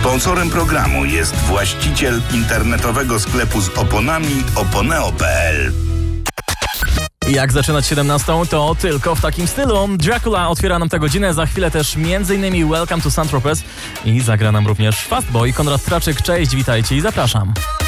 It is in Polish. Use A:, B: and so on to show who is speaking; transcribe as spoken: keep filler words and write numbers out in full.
A: Sponsorem programu jest właściciel internetowego sklepu z oponami oponeo kropka p l.
B: Jak zaczynać siedemnastą, to tylko w takim stylu. Dracula otwiera nam tę godzinę, za chwilę też m.in. Welcome to Saint Tropez i zagra nam również Fastboy. Konrad Traczyk, cześć, witajcie i zapraszam.